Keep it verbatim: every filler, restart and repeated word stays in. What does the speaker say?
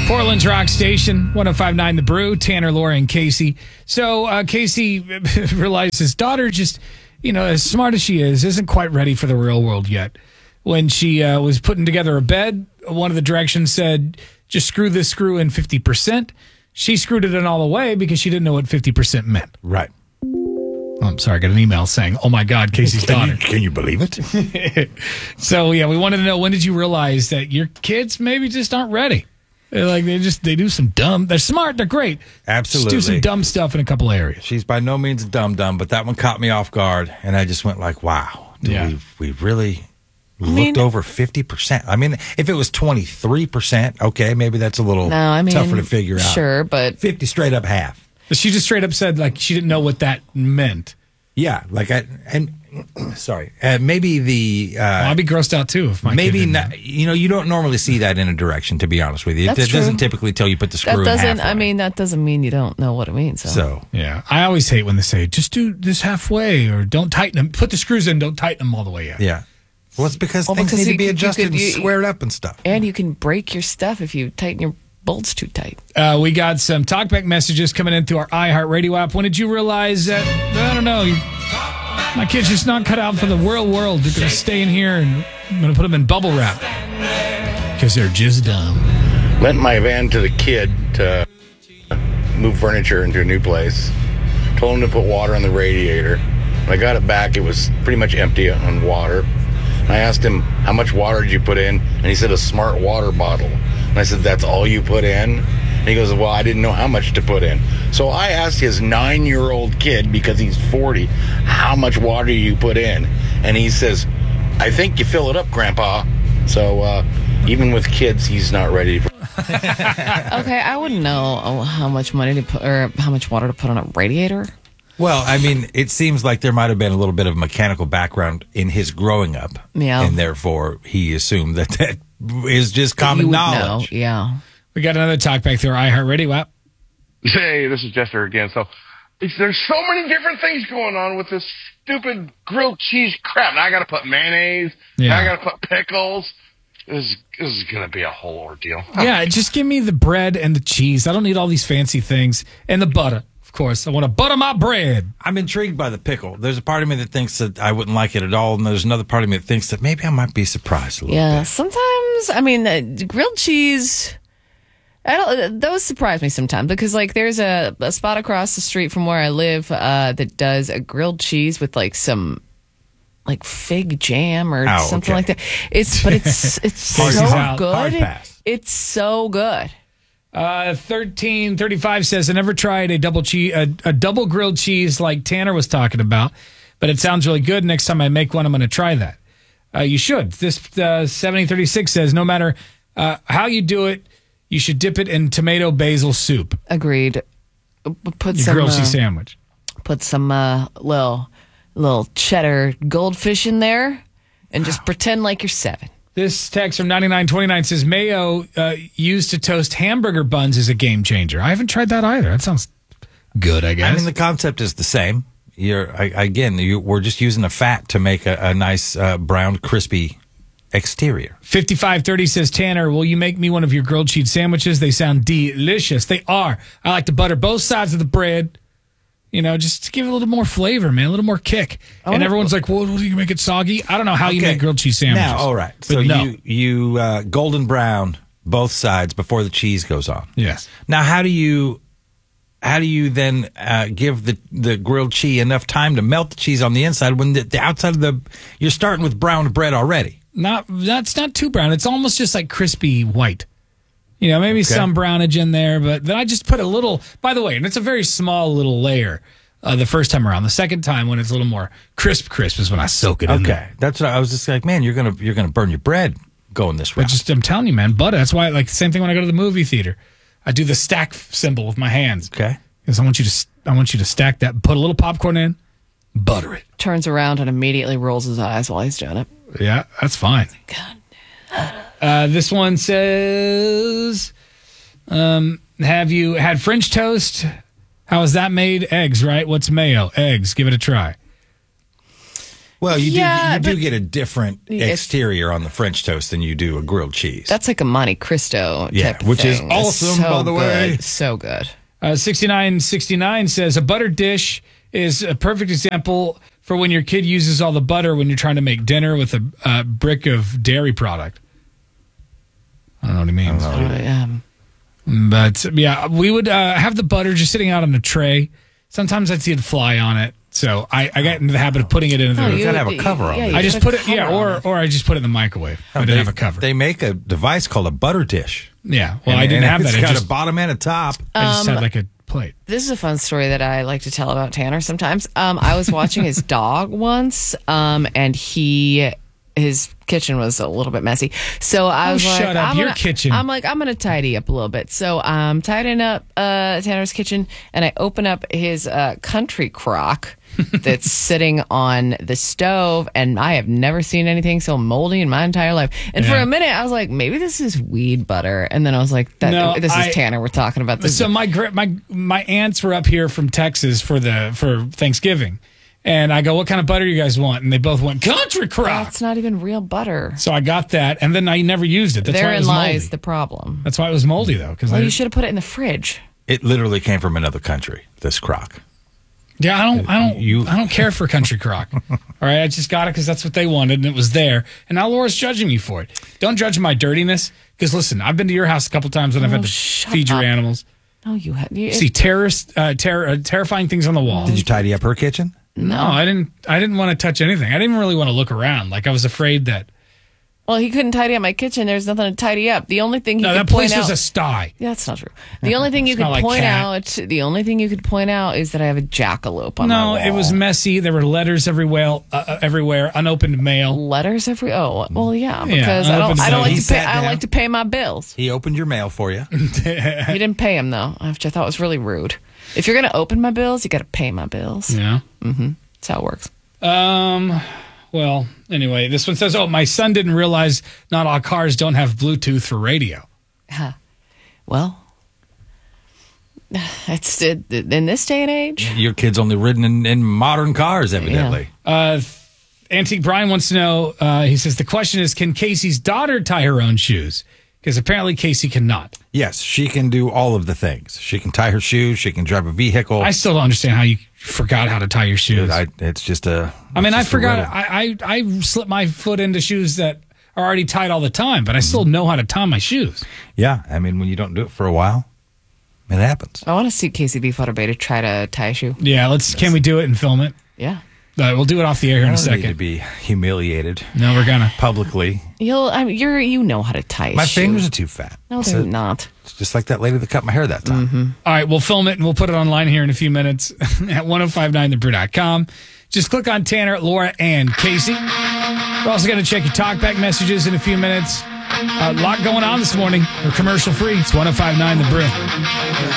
Portland's Rock Station, one oh five point nine The Brew, Tanner, Laura, and Casey. So uh, Casey realized his daughter just, you know, as smart as she is, isn't quite ready for the real world yet. When she uh, was putting together a bed, one of the directions said, just screw this screw in fifty percent. She screwed it in all the way because she didn't know what fifty percent meant. Right. Oh, I'm sorry, I got an email saying, oh my God, Casey's can daughter. You, can you believe it? So, yeah, we wanted to know, when did you realize that your kids maybe just aren't ready? They're like, they just, they do some dumb, they're smart, they're great. Absolutely. Just do some dumb stuff in a couple areas. She's by no means a dumb-dumb, but that one caught me off guard, and I just went like, wow, do Yeah. we, we really looked mean- over fifty percent? I mean, if it was twenty-three percent, okay, maybe that's a little No, I mean, tougher to figure out. Sure, but fifty straight up half. But she just straight up said, like, she didn't know what that meant. Yeah, like I, and sorry, uh, maybe the, uh, Well, I'd be grossed out, too, if my maybe kid didn't not, know. you know, you don't normally see that in a direction, to be honest with you. That's It doesn't true. typically tell you put the screw that in doesn't. halfway. I mean, that doesn't mean you don't know what it means. So, So, Yeah, I always hate when they say, just do this halfway, or don't tighten them. Put the screws in, don't tighten them all the way out. yeah. Well, it's because Well, things because need you to be could- you adjusted could- and you- squared up and stuff. and you can break your stuff if you tighten your bolts too tight. Uh, we got some talkback messages coming in through our iHeartRadio app. When did you realize that, I don't know, you, my kid's just not cut out for the real world. They're going to stay in here and I'm going to put them in bubble wrap because they're just dumb. Lent my van to the kid to move furniture into a new place. Told him to put water on the radiator. When I got it back, it was pretty much empty on water. I asked him, how much water did you put in? And he said, a smart water bottle. And I said, that's all you put in? And he goes, well, I didn't know how much to put in. So I asked his nine-year-old kid, because he's forty, how much water do you put in? And he says, I think you fill it up, Grandpa. So uh, even with kids, he's not ready for Okay, I wouldn't know oh, how much money to put or how much water to put on a radiator. Well, I mean, it seems like there might have been a little bit of mechanical background in his growing up. Yeah. And therefore, he assumed that that is just common You would knowledge. know, yeah. We got another talkback through our iHeartRadio app. Hey, this is Jester again. So it's, there's so many different things going on with this stupid grilled cheese crap. Now I got to put mayonnaise. Yeah. Now I got to put pickles. This is, this is going to be a whole ordeal. Yeah, just give me the bread and the cheese. I don't need all these fancy things. And the butter, of course. I want to butter my bread. I'm intrigued by the pickle. There's a part of me that thinks that I wouldn't like it at all, and there's another part of me that thinks that maybe I might be surprised a little Yeah, bit. sometimes, I mean, uh, grilled cheese, I don't, those surprise me sometimes because, like, there's a, a spot across the street from where I live uh, that does a grilled cheese with, like, some, like, fig jam or Oh, something okay. like that. It's, but it's, it's Hard so out. good. Hard pass. It's so good. Uh, thirteen thirty-five says, I never tried a double cheese, a, a double grilled cheese like Tanner was talking about, but it sounds really good. Next time I make one, I'm going to try that. Uh, you should. This uh, seventy thirty-six says, no matter uh, how you do it, you should dip it in tomato basil soup. Agreed. Put Your some, grilled uh, cheese sandwich. put some uh, little, little cheddar goldfish in there and just pretend like you're seven. This text from ninety-nine twenty-nine says, mayo uh, used to toast hamburger buns is a game changer. I haven't tried that either. That sounds good, I guess. I mean, the concept is the same. You're I, again, you, we're just using a fat to make a, a nice uh, brown, crispy exterior. fifty-five thirty says, Tanner, will you make me one of your grilled cheese sandwiches? They sound delicious. They are. I like to butter both sides of the bread. You know, just to give it a little more flavor, man, a little more kick. And everyone's like, well, what do you make it soggy? I don't know how you Okay. make grilled cheese sandwiches. Now, all right. But So no. you you uh, golden brown both sides before the cheese goes on. Yes. Now, how do you how do you then uh, give the, the grilled cheese enough time to melt the cheese on the inside when the, the outside of the you're starting with browned bread already? Not that's not too brown. It's almost just like crispy white. You know, maybe Okay. some brownage in there, but then I just put a little, by the way, and it's a very small little layer uh, the first time around. The second time when it's a little more crisp crisp is when I soak it in there. Okay, that's what I, I was just like, man, you're gonna you're gonna burn your bread going this But route. just, I'm telling you, man, butter. That's why, like, the same thing when I go to the movie theater. I do the stack symbol with my hands. Okay. Because I want you to, I want you to stack that, put a little popcorn in, butter it. Turns around and immediately rolls his eyes while he's doing it. Yeah, that's fine. Uh, this one says, um, have you had French toast? How is that made? Eggs, right? What's mayo? Eggs. Give it a try. Well, you Yeah, do you but- do get a different It's- exterior on the French toast than you do a grilled cheese. That's like a Monte Cristo Yeah, type which is thing. It's awesome, so by the way. good. So good. Uh, sixty-nine sixty-nine says a butter dish is a perfect example for when your kid uses all the butter when you're trying to make dinner with a uh, brick of dairy product. I don't know what it means. Um, But yeah, we would uh, have the butter just sitting out on a tray. Sometimes I'd see it fly on it. So I, I got into the habit of putting it into the. no, you gotta have a cover on yeah, it. you I just put put a it, yeah, cover on or it. or I just put it in the microwave. I didn't they, have a cover. They make a device called a butter dish. yeah, well, And- I didn't and have that. It's I got just, a bottom and a top. I just Um, had like a plate. This is a fun story that I like to tell about Tanner sometimes. Um, I was watching his dog once, um, and he his kitchen was a little bit messy. So I Oh, was like, shut up. I'm Your gonna, kitchen. I'm like, I'm gonna tidy up a little bit. So I'm tidying up uh, Tanner's kitchen, and I open up his uh, country crock that's sitting on the stove, and I have never seen anything so moldy in my entire life. And for Yeah. a minute, I was like, maybe this is weed butter, and then I was like, that, No, this is I- Tanner we're talking about. This So my gr- my my aunts were up here from Texas for the for Thanksgiving, and I go, "What kind of butter you guys want?" And they both went country crock. That's not even real butter. So I got that, and then I never used it. That's why it Therein was moldy. lies the problem. That's why it was moldy, though. Because Well, you should have put it in the fridge. It literally came from another country. This crock. yeah, I don't, I don't, You- I don't care for country crock. All right, I just got it because that's what they wanted, and it was there. And now Laura's judging me for it. Don't judge my dirtiness, because listen, I've been to your house a couple times when I've Oh, had to shut feed your up. animals. No, you had. You, See terrorist, uh, terror, uh, terrifying things on the wall. Did you tidy up her kitchen? No, I didn't. I didn't want to touch anything. I didn't really want to look around. Like I was afraid that. well, he couldn't tidy up my kitchen. There's nothing to tidy up. The only thing he No, could that place point was out. a sty. yeah, that's not true. The only thing you could Smell like point cat. out. The only thing you could point out is that I have a jackalope on my No, wall. it was messy. There were letters everywhere. Uh, uh, everywhere, unopened mail. letters every. Oh, well, yeah, because Yeah, I don't. open I don't so like he to pay. sat I don't down. like to pay my bills. He opened your mail for you. He didn't pay him though, which I thought was really rude. If you're gonna open my bills, you got to pay my bills. Yeah. That's how it works. Um. Well, anyway, this one says, "Oh, my son didn't realize not all cars don't have Bluetooth for radio." Well, it's in this day and age. Your kid's only ridden in, in modern cars, evidently. Uh, Antique Brian wants to know. Uh, he says the question is, can Casey's daughter tie her own shoes? Because apparently Casey cannot. Yes, she can do all of the things. She can tie her shoes. She can drive a vehicle. I still don't understand how you forgot how to tie your shoes. I, it's just a. I mean, it's I just a forgot. riddle. I, I I slip my foot into shoes that are already tied all the time, but I still know how to tie my shoes. Yeah, I mean, when you don't do it for a while, it happens. I want to see Casey Beefwater Beta try to tie a shoe. Yeah, let's. Can we do it and film it? Yeah. Uh, we'll do it off the air here in I a don't need to second. be humiliated No, we're gonna. publicly. You'll, I mean, you're, you know how to tie a My shoe. fingers are too fat. No, So they're not. it's just like that lady that cut my hair that time. All right, we'll film it and we'll put it online here in a few minutes at ten fifty-nine the brew dot com. Just click on Tanner, Laura, and Casey. We're also going to check your talkback messages in a few minutes. A lot going on this morning. We're commercial free. It's ten fifty-nine The Brew.